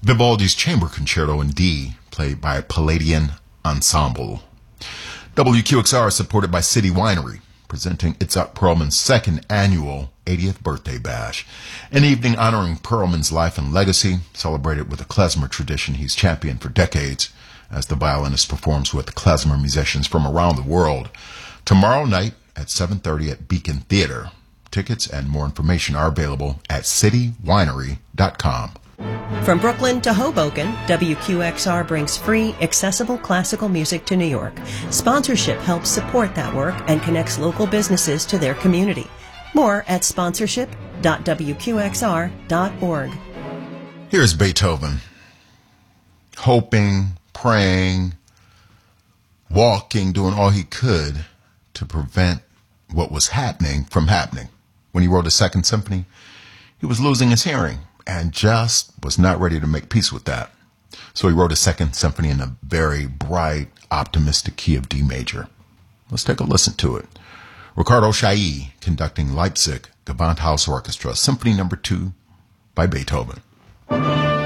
Vivaldi's Chamber Concerto in D, played by Palladian Ensemble. WQXR is supported by City Winery, presenting Itzhak Perlman's second annual 80th birthday bash, an evening honoring Perlman's life and legacy, celebrated with a klezmer tradition he's championed for decades, as the violinist performs with klezmer musicians from around the world. Tomorrow night at 7:30 at Beacon Theater. Tickets and more information are available at citywinery.com. From Brooklyn to Hoboken, WQXR brings free, accessible classical music to New York. Sponsorship helps support that work and connects local businesses to their community. More at sponsorship.wqxr.org. Here's Beethoven. Hoping, praying, walking, doing all he could to prevent what was happening from happening. When he wrote the Second Symphony, he was losing his hearing and just was not ready to make peace with that. So he wrote a Second Symphony in a very bright, optimistic key of D major. Let's take a listen to it. Ricardo Chailly conducting Leipzig Gewandhaus Orchestra, Symphony No. 2 by Beethoven.